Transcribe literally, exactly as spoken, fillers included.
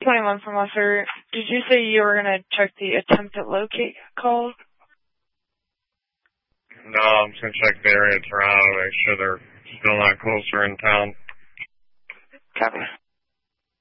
twenty-one from Officer. Did you say you were going to check the attempt at locate call? No, I'm just going to check the area of Toronto, make sure they're still not closer in town. Copy.